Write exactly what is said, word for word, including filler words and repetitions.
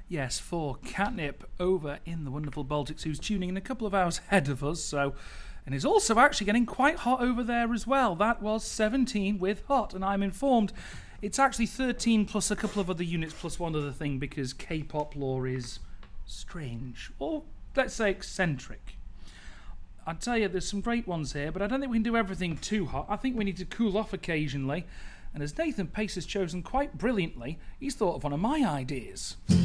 Yes, for Catnip over in the wonderful Baltics, who's tuning in a couple of hours ahead of us, so... And is also actually getting quite hot over there as well. That was seventeen with hot, and I'm informed it's actually thirteen plus a couple of other units plus one other thing because K-pop lore is strange, or let's say eccentric. I tell you, there's some great ones here, but I don't think we can do everything too hot. I think we need to cool off occasionally. And as Nathan Pace has chosen quite brilliantly, he's thought of one of my ideas.